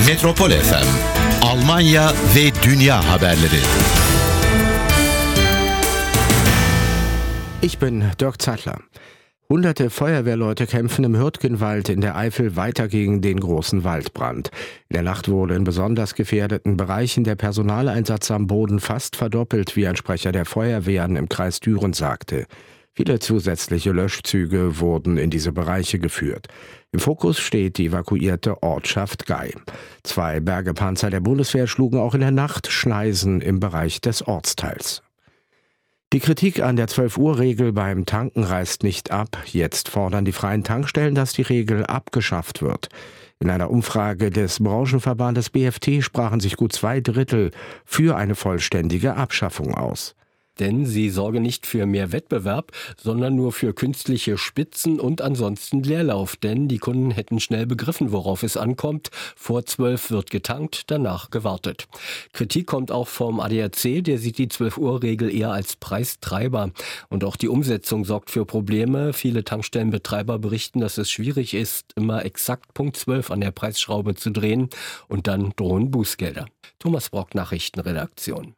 Metropol FM, Almanya ve dünya haberleri. Ich bin Dirk Zeitler. Hunderte Feuerwehrleute kämpfen im Hürtgenwald in der Eifel weiter gegen den großen Waldbrand. In der Nacht wurde in besonders gefährdeten Bereichen der Personaleinsatz am Boden fast verdoppelt, wie ein Sprecher der Feuerwehren im Kreis Düren sagte. Viele zusätzliche Löschzüge wurden in diese Bereiche geführt. Im Fokus steht die evakuierte Ortschaft Gei. 2 Bergepanzer der Bundeswehr schlugen auch in der Nacht Schneisen im Bereich des Ortsteils. Die Kritik an der 12-Uhr-Regel beim Tanken reißt nicht ab. Jetzt fordern die freien Tankstellen, dass die Regel abgeschafft wird. In einer Umfrage des Branchenverbandes BFT sprachen sich gut 2/3 für eine vollständige Abschaffung aus. Denn sie sorge nicht für mehr Wettbewerb, sondern nur für künstliche Spitzen und ansonsten Leerlauf. Denn die Kunden hätten schnell begriffen, worauf es ankommt. Vor 12 wird getankt, danach gewartet. Kritik kommt auch vom ADAC, der sieht die 12-Uhr-Regel eher als Preistreiber. Und auch die Umsetzung sorgt für Probleme. Viele Tankstellenbetreiber berichten, dass es schwierig ist, immer exakt Punkt 12 an der Preisschraube zu drehen. Und dann drohen Bußgelder. Thomas Brock, Nachrichtenredaktion.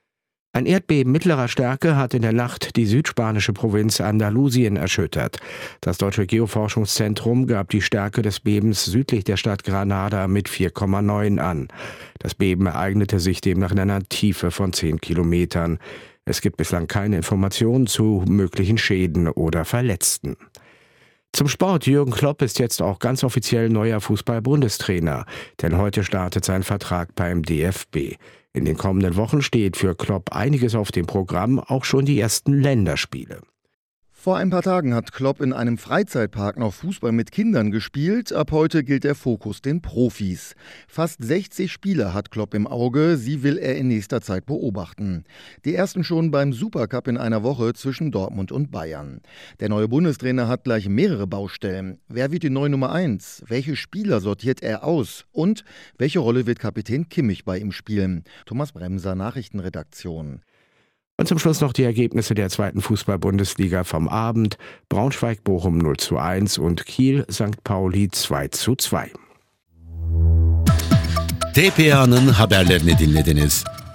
Ein Erdbeben mittlerer Stärke hat in der Nacht die südspanische Provinz Andalusien erschüttert. Das Deutsche Geoforschungszentrum gab die Stärke des Bebens südlich der Stadt Granada mit 4,9 an. Das Beben ereignete sich demnach in einer Tiefe von 10 Kilometern. Es gibt bislang keine Informationen zu möglichen Schäden oder Verletzten. Zum Sport. Jürgen Klopp ist jetzt auch ganz offiziell neuer Fußball-Bundestrainer, denn heute startet sein Vertrag beim DFB. In den kommenden Wochen steht für Klopp einiges auf dem Programm, auch schon die ersten Länderspiele. Vor ein paar Tagen hat Klopp in einem Freizeitpark noch Fußball mit Kindern gespielt. Ab heute gilt der Fokus den Profis. Fast 60 Spieler hat Klopp im Auge. Sie will er in nächster Zeit beobachten. Die ersten schon beim Supercup in einer Woche zwischen Dortmund und Bayern. Der neue Bundestrainer hat gleich mehrere Baustellen. Wer wird die neue Nummer 1? Welche Spieler sortiert er aus? Und welche Rolle wird Kapitän Kimmich bei ihm spielen? Thomas Bremser, Nachrichtenredaktion. Und zum Schluss noch die Ergebnisse der 2. Fußball-Bundesliga vom Abend. Braunschweig-Bochum 0:1 und Kiel-St. Pauli 2:2. TPA'nın haberlerini dinlediniz.